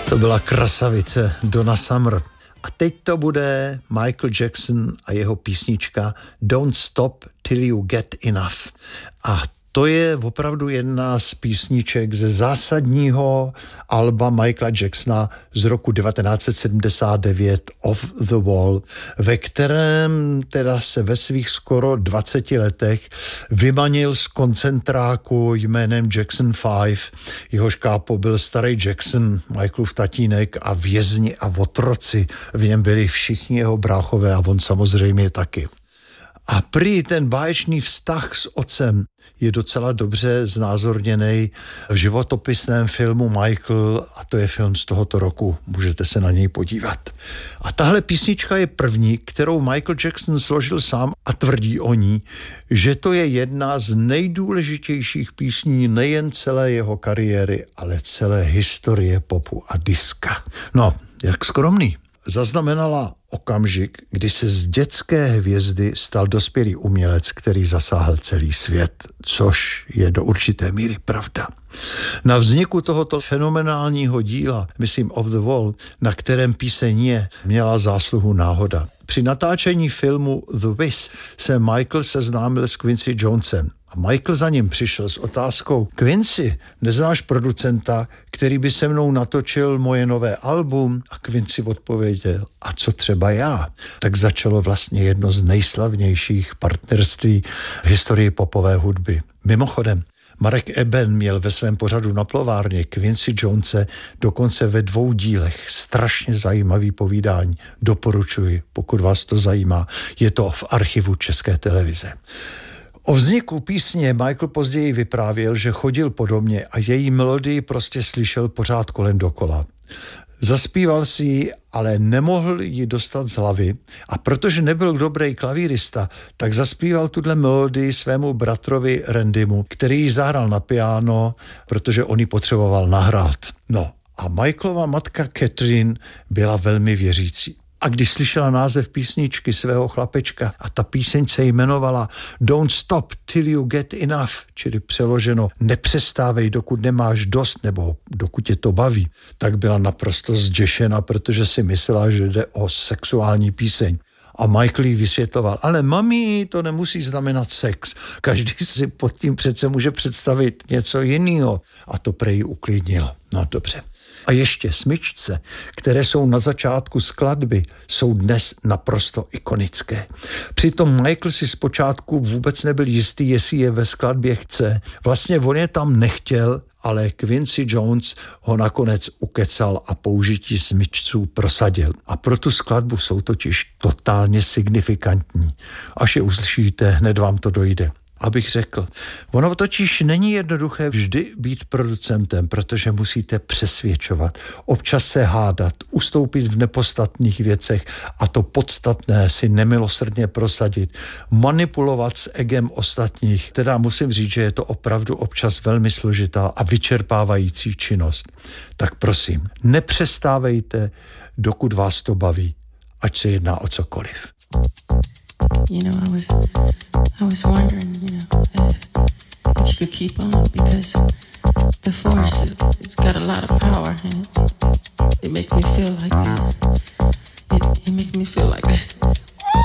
To byla krasavice Donna Summer. A teď to bude Michael Jackson a jeho písnička Don't Stop Till You Get Enough. A to je opravdu jedna z písniček ze zásadního alba Michaela Jacksona z roku 1979 Off the Wall, ve kterém teda se ve svých skoro 20 letech vymanil z koncentráku jménem Jackson 5. Jehož kápo byl starý Jackson, Michaelův tatínek, a vězni a otroci. V něm byli všichni jeho bráchové a on samozřejmě taky. A prý ten báječný vztah s otcem je docela dobře znázorněný v životopisném filmu Michael, a to je film z tohoto roku, můžete se na něj podívat. A tahle písnička je první, kterou Michael Jackson složil sám a tvrdí o ní, že to je jedna z nejdůležitějších písní nejen celé jeho kariéry, ale celé historie popu a diska. No, jak skromný. Zaznamenala okamžik, kdy se z dětské hvězdy stal dospělý umělec, který zasáhl celý svět, což je do určité míry pravda. Na vzniku tohoto fenomenálního díla, myslím Off the Wall, na kterém píseň je, měla zásluhu náhoda. Při natáčení filmu The Wiz se Michael seznámil s Quincy Jonesem. A Michael za ním přišel s otázkou: Quincy, neznáš producenta, který by se mnou natočil moje nové album? A Quincy odpověděl: a co třeba já? Tak začalo vlastně jedno z nejslavnějších partnerství v historii popové hudby. Mimochodem, Marek Eben měl ve svém pořadu na plovárně Quincy Jonese dokonce ve 2 dílech strašně zajímavý povídání. Doporučuji, pokud vás to zajímá. Je to v archivu České televize. O vzniku písně Michael později vyprávěl, že chodil po domě a její melodii prostě slyšel pořád kolem dokola. Zaspíval si ji, ale nemohl ji dostat z hlavy, a protože nebyl dobrý klavírista, tak zaspíval tuhle melodii svému bratrovi Randymu, který ji zahrál na piano, protože on ji potřeboval nahrát. No a Michaelova matka Catherine byla velmi věřící. A když slyšela název písničky svého chlapečka a ta píseň se jmenovala Don't Stop Till You Get Enough, čili přeloženo nepřestávej, dokud nemáš dost, nebo dokud tě to baví, tak byla naprosto zděšena, protože si myslela, že jde o sexuální píseň. A Michael jí vysvětloval: ale mami, to nemusí znamenat sex. Každý si pod tím přece může představit něco jiného. A to prej uklidnilo. No dobře. A ještě smyčce, které jsou na začátku skladby, jsou dnes naprosto ikonické. Přitom Michael si zpočátku vůbec nebyl jistý, jestli je ve skladbě chce. Vlastně on je tam nechtěl, ale Quincy Jones ho nakonec ukecal a použití smyčců prosadil. A pro tu skladbu jsou totiž totálně signifikantní. Až je uslyšíte, hned vám to dojde. Abych řekl, ono totiž není jednoduché vždy být producentem, protože musíte přesvědčovat, občas se hádat, ustoupit v nepodstatných věcech a to podstatné si nemilosrdně prosadit, manipulovat s egem ostatních. Teda musím říct, že je to opravdu občas velmi složitá a vyčerpávající činnost. Tak prosím, nepřestávejte, dokud vás to baví, ať se jedná o cokoliv. You know, I was wondering, you know, if you could keep on, because the force, it's got a lot of power, and it makes me feel like it makes me feel like